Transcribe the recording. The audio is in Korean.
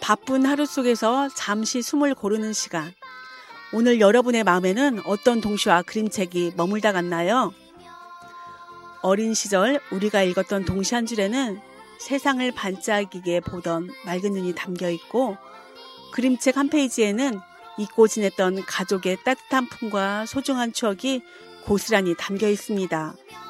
바쁜 하루 속에서 잠시 숨을 고르는 시간. 오늘 여러분의 마음에는 어떤 동시와 그림책이 머물다 갔나요? 어린 시절 우리가 읽었던 동시 한 줄에는 세상을 반짝이게 보던 맑은 눈이 담겨 있고, 그림책 한 페이지에는 잊고 지냈던 가족의 따뜻한 품과 소중한 추억이 고스란히 담겨 있습니다.